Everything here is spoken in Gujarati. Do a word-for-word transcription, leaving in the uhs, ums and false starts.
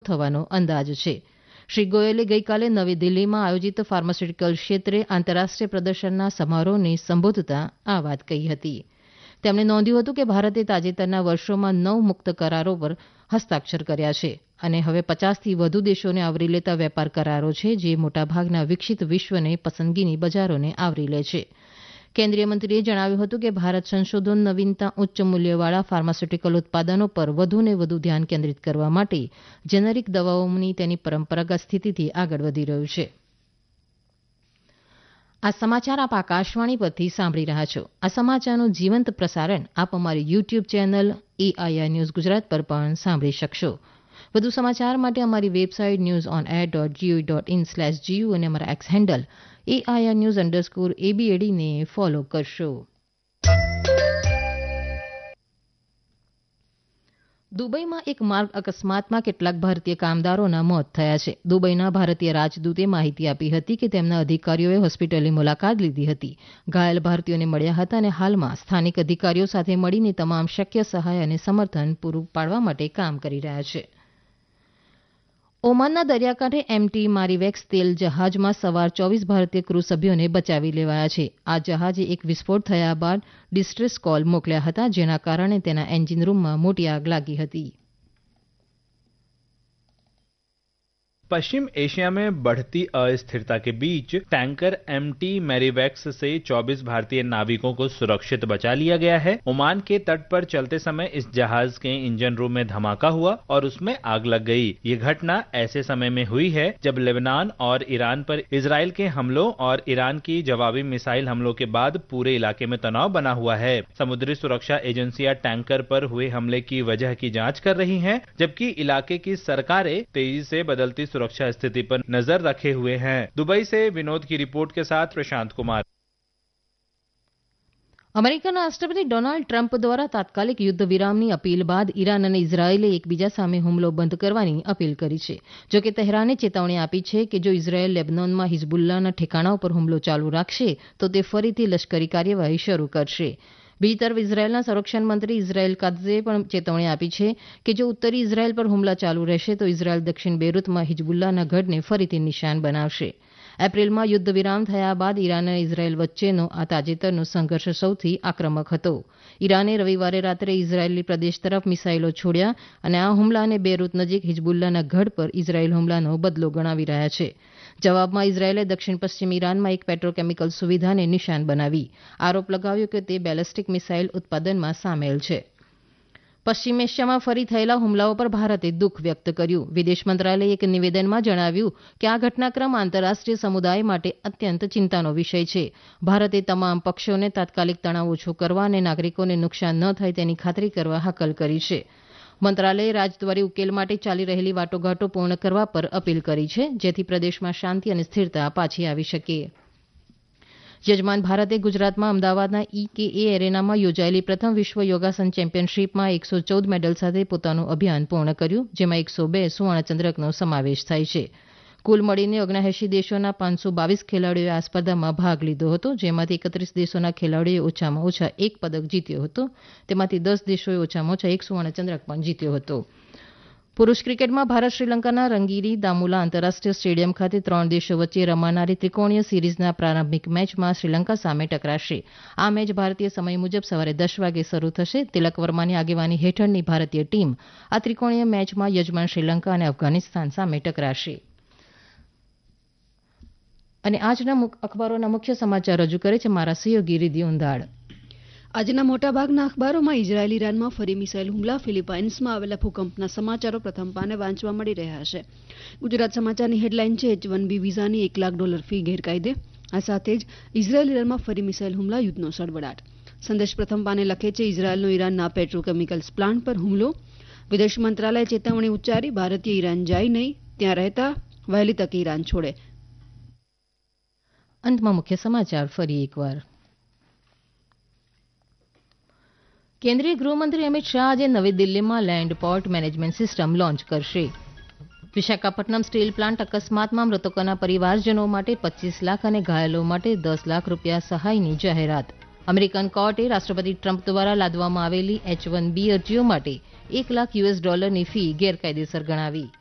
થવાનો અંદાજ છે. શ્રી ગોયલે ગઈકાલે નવી દિલ્હીમાં આયોજિત ફાર્માસ્યુટિકલ ક્ષેત્રે આંતરરાષ્ટ્રીય પ્રદર્શનના સમારોહને સંબોધતા આ વાત કહી હતી. તેમણે નોંધ્યું હતું કે ભારતે તાજેતરના વર્ષોમાં નવ મુક્ત કરારો પર હસ્તાક્ષર કર્યા છે અને હવે પચાસથી વધુ દેશોને આવરી લેતા વેપાર કરારો છે, જે મોટાભાગના વિકસિત વિશ્વને પસંદગીની બજારોને આવરી લે છે. કેન્દ્રીય મંત્રીએ જણાવ્યું હતું કે ભારત સંશોધન, નવીનતા, ઉચ્ચ મૂલ્યવાળા ફાર્માસ્યુટિકલ ઉત્પાદનો પર વધુને વધુ ધ્યાન કેન્દ્રિત કરવા માટે જેનેરિક દવાઓની તેની પરંપરાગત સ્થિતિથી આગળ વધી રહ્યું છે. આ સમાચાર આપ આકાશવાણી પરથી સાંભળી રહ્યા છો. આ સમાચારનું જીવંત પ્રસારણ આપ અમારી YouTube channel AIR news Gujarat પર પણ સાંભળી શકશો. વધુ સમાચાર માટે અમારી website news on air dot GOV dot in slash GU અને અમારા x handle AIR news underscore એબીએડીને follow કરશો. દુબઈમાં એક માર્ગ અકસ્માતમાં કેટલાક ભારતીય કામદારોના મોત થયા છે. દુબઈના ભારતીય રાજદૂતે માહિતી આપી હતી કે તેમના અધિકારીઓએ હોસ્પિટલની મુલાકાત લીધી હતી, ઘાયલ ભારતીયોને મળ્યા હતા અને હાલમાં સ્થાનિક અધિકારીઓ સાથે મળીને તમામ શક્ય સહાય અને સમર્થન પૂરું પાડવા માટે કામ કરી રહ્યા છે. ઓમાનના દરિયાકાંઠે એમટી મારીવેક્સ તેલ જહાજમાં સવાર ચોવીસ ભારતીય ક્રૂ સભ્યોને બચાવી લેવાયા છે. આ જહાજે એક વિસ્ફોટ થયા બાદ ડિસ્ટ્રેસ કોલ મોકલ્યા હતા, જેના કારણે તેના એન્જિન રૂમમાં મોટી આગ લાગી હતી. पश्चिम एशिया में बढ़ती अस्थिरता के बीच टैंकर एमटी मैरीवेक्स से चौबीस भारतीय नाविकों को सुरक्षित बचा लिया गया है. ओमान के तट पर चलते समय इस जहाज के इंजन रूम में धमाका हुआ और उसमें आग लग गई. ये घटना ऐसे समय में हुई है जब लेबनान और ईरान पर इजराइल के हमलों और ईरान की जवाबी मिसाइल हमलों के बाद पूरे इलाके में तनाव बना हुआ है. समुद्री सुरक्षा एजेंसियां टैंकर पर हुए हमले की वजह की जांच कर रही हैं, जबकि इलाके की सरकारें तेजी से बदलती सुरक्षा स्थिति पर नजर रखे हुए हैं. दुबई से विनोद की रिपोर्ट के साथ प्रशांत कुमार. અમેરિકાના રાષ્ટ્રપતિ ડોનાલ્ડ ટ્રમ્પ દ્વારા તાત્કાલિક યુદ્ધ વિરામની અપીલ બાદ ઈરાન અને ઇઝરાયેલે એકબીજા સામે હુમલો બંધ કરવાની અપીલ કરી છે. જોકે તેહરાને ચેતવણી આપી છે કે જો ઇઝરાયેલ લેબનોનમાં હિઝબુલ્લાના ઠેકાણાઓ પર હુમલો ચાલુ રાખશે તો તે ફરીથી લશ્કરી કાર્યવાહી શરૂ કરશે. બીજી તરફ ઇઝરાયેલના સંરક્ષણ મંત્રી ઇઝરાયેલ કાત્ઝે પણ ચેતવણી આપી છે કે જો ઉત્તરી ઇઝરાયેલ પર હુમલા ચાલુ રહેશે તો ઇઝરાયેલ દક્ષિણ બેરૂતમાં હિઝબુલ્લાના ગઢને ફરીથી નિશાન બનાવશે. એપ્રિલમાં યુદ્ધ વિરામ થયા બાદ ઈરાન અને ઇઝરાયેલ વચ્ચેનો આ તાજેતરનો સંઘર્ષ સૌથી આક્રમક હતો. ઈરાને રવિવારે રાત્રે ઇઝરાયેલી પ્રદેશ તરફ મિસાઇલો છોડ્યા અને આ હુમલાને બેરૂત નજીક હિઝબુલ્લાના ગઢ પર ઇઝરાયેલ હુમલાનો બદલો ગણાવી રહ્યા છે. જવાબમાં ઇઝરાયેલે દક્ષિણ પશ્ચિમ ઈરાનમાં એક પેટ્રોકેમિકલ સુવિધાને નિશાન બનાવી આરોપ લગાવ્યો કે તે બેલેસ્ટિક મિસાઇલ ઉત્પાદનમાં સામેલ છે. પશ્ચિમ એશિયામાં ફરી થયેલા હુમલાઓ પર ભારતે દુઃખ વ્યક્ત કર્યું. વિદેશ મંત્રાલયે એક નિવેદનમાં જણાવ્યું કે આ ઘટનાક્રમ આંતરરાષ્ટ્રીય સમુદાય માટે અત્યંત ચિંતાનો વિષય છે. ભારતે તમામ પક્ષોને તાત્કાલિક તણાવ ઓછો કરવા અને નાગરિકોને નુકસાન ન થાય તેની ખાતરી કરવા હાકલ કરી છે. મંત્રાલયે રાજદ્વારી ઉકેલ માટે ચાલી રહેલી વાટાઘાટો પૂર્ણ કરવા પર અપીલ કરી છે, જેથી પ્રદેશમાં શાંતિ અને સ્થિરતા પાછી આવી શકે. યજમાન ભારતે ગુજરાતમાં અમદાવાદના ઈકેએ એરેનામાં યોજાયેલી પ્રથમ વિશ્વ યોગાસન ચેમ્પિયનશીપમાં એકસો ચૌદ મેડલ સાથે પોતાનું અભિયાન પૂર્ણ કર્યું, જેમાં એકસો બે સુવર્ણચંદ્રકનો સમાવેશ થાય છે. કુલ મળીને ઓગણએંશી દેશોના પાંચસો બાવીસ ખેલાડીઓએ આ સ્પર્ધામાં ભાગ લીધો હતો, જેમાંથી એકત્રીસ દેશોના ખેલાડીઓએ ઓછામાં ઓછા એક પદક જીત્યો હતો. તેમાંથી દસ દેશોએ ઓછામાં ઓછા એક સુવર્ણચંદ્રક પણ જીત્યો હતો. પુરૂષ ક્રિકેટમાં ભારત શ્રીલંકાના રંગીરી દામુલા આંતરરાષ્ટ્રીય સ્ટેડિયમ ખાતે ત્રણ દેશો વચ્ચે રમાનારી ત્રિકોણીય સિરીઝના પ્રારંભિક મેચમાં શ્રીલંકા સામે ટકરાશે. આ મેચ ભારતીય સમય મુજબ સવારે દસ વાગે શરૂ થશે. તિલક વર્માની આગેવાની હેઠળની ભારતીય ટીમ આ ત્રિકોણીય મેચમાં યજમાન શ્રીલંકા અને અફઘાનિસ્તાન સામે ટકરાશે. અને આજના અખબારોના મુખ્ય સમાચાર રજૂ કરે છે મારા સહયોગી રિધિ ઉંધાડ. આજના મોટાભાગના અખબારોમાં ઇઝરાયેલ ઈરાનમાં ફરી મિસાઇલ હુમલા, ફિલિપાઇન્સમાં આવેલા ભૂકંપના સમાચારો પ્રથમ પાને વાંચવા મળી રહ્યા છે. ગુજરાત સમાચારની હેડલાઇન છે એચ વન બી વિઝાની એક લાખ ડોલર ફી ગેરકાયદે. આ સાથે જ ઇઝરાયેલ ઈરાનમાં ફરી મિસાઇલ હુમલા, યુદ્ધનો સળવળાટ. સંદેશ પ્રથમ પાને લખે છે ઇઝરાયેલનો ઈરાનના પેટ્રોકેમિકલ્સ પ્લાન્ટ પર હુમલો. વિદેશ મંત્રાલયે ચેતવણી ઉચ્ચારી, ભારતીય ઈરાન જાય નહીં, ત્યાં રહેતા વહેલી તકે ઈરાન છોડે. અંતમાં મુખ્ય સમાચાર ફરી એકવાર. કેન્દ્રીય ગૃહમંત્રી અમિત શાહ આજે નવી દિલ્હીમાં land port management system launch કરશે. વિશાખાપટ્ટનમ સ્ટીલ પ્લાન્ટ અકસ્માતમાં મૃતકોના પરિવારજનો માટે પચીસ લાખ અને ઘાયલો માટે દસ લાખ રૂપિયા સહાયની જાહેરાત. અમેરિકન કોર્ટે રાષ્ટ્રપતિ ટ્રમ્પ દ્વારા લાદવામાં આવેલી એચ વન બી અરજીઓ માટે એક લાખ યુએસ ડોલરની ફી ગેરકાયદેસર ગણાવી.